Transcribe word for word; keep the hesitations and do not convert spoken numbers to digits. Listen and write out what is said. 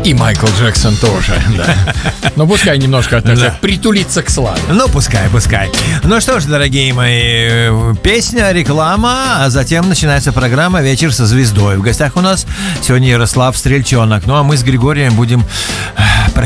И Майкл Джексон тоже, да. Но пускай немножко, так сказать, притулится к славе. Ну, пускай, пускай. Ну что ж, дорогие мои, песня, реклама, а затем начинается программа «Вечер со звездой». В гостях у нас сегодня Ярослав Стрельчонок. Ну, а мы с Григорием будем